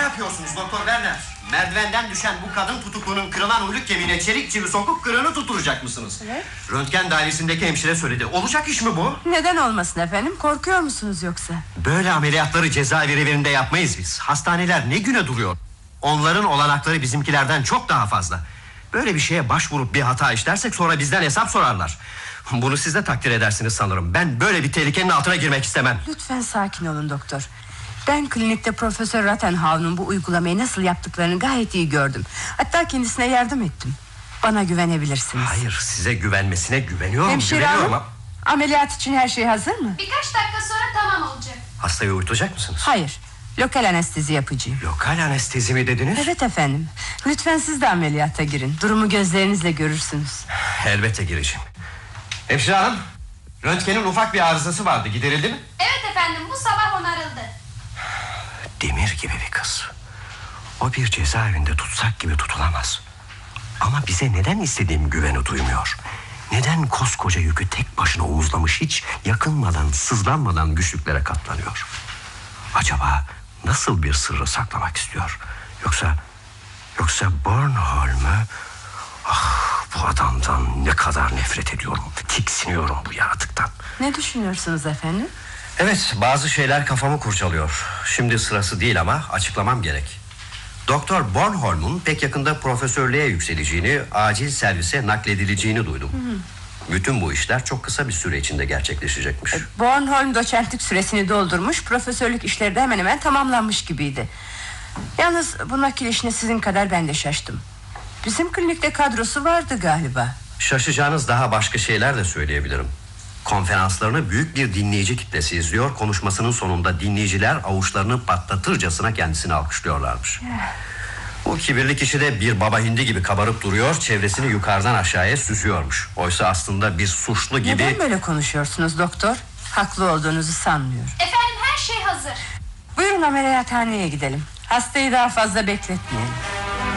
yapıyorsunuz Doktor Werner? Merdivenden düşen bu kadın tutuklunun kırılan uyluk kemiğine çelik çivi sokup kırığını tutturacak mısınız? Evet. Röntgen dairesindeki hemşire söyledi. Olacak iş mi bu? Neden olmasın efendim? Korkuyor musunuz yoksa? Böyle ameliyatları cezaevlerinde yapmayız biz. Hastaneler ne güne duruyor? Onların olanakları bizimkilerden çok daha fazla. Böyle bir şeye başvurup bir hata işlersek sonra bizden hesap sorarlar. Bunu siz de takdir edersiniz sanırım. Ben böyle bir tehlikenin altına girmek istemem. Lütfen sakin olun doktor. Ben klinikte Profesör Rattenhau'nun bu uygulamayı nasıl yaptıklarını gayet iyi gördüm. Hatta kendisine yardım ettim. Bana güvenebilirsiniz. Hayır, size güvenmesine güveniyorum. Hemşire hanım, ameliyat için her şey hazır mı? Birkaç dakika sonra tamam olacak. Hastayı uyutacak mısınız? Hayır, lokal anestezi yapacağım. Lokal anestezi mi dediniz? Evet efendim. Lütfen siz de ameliyata girin. Durumu gözlerinizle görürsünüz. Elbette gireceğim. Hemşire hanım, röntgenin ufak bir arızası vardı, giderildi mi? Evet efendim, bu sabah onarıldı. Demir gibi bir kız. O bir cezaevinde tutsak gibi tutulamaz. Ama bize neden istediğim güveni duymuyor? Neden koskoca yükü tek başına omuzlamış, hiç yakınmadan, sızlanmadan güçlüklere katlanıyor? Acaba nasıl bir sırrı saklamak istiyor? Yoksa Bornholm'u... Ah, bu adamdan ne kadar nefret ediyorum. Tiksiniyorum bu yaratıktan. Ne düşünüyorsunuz efendim? Evet, bazı şeyler kafamı kurcalıyor. Şimdi sırası değil ama açıklamam gerek. Doktor Bornholm'un pek yakında profesörlüğe yükseleceğini, acil servise nakledileceğini duydum. Bütün bu işler çok kısa bir süre içinde gerçekleşecekmiş. Bornholm doçentlik süresini doldurmuş, profesörlük işleri de hemen hemen tamamlanmış gibiydi. Yalnız bu nakil işine sizin kadar ben de şaştım. Bizim klinikte kadrosu vardı galiba. Şaşacağınız daha başka şeyler de söyleyebilirim. Konferanslarını büyük bir dinleyici kitlesi izliyor. Konuşmasının sonunda dinleyiciler avuçlarını patlatırcasına kendisini alkışlıyorlarmış. Bu kibirli kişi de bir baba hindi gibi kabarıp duruyor, çevresini yukarıdan aşağıya süsüyormuş. Oysa aslında bir suçlu gibi... Neden böyle konuşuyorsunuz doktor? Haklı olduğunuzu sanmıyorum. Efendim, her şey hazır. Buyurun ameliyathaneye gidelim. Hastayı daha fazla bekletmeyelim.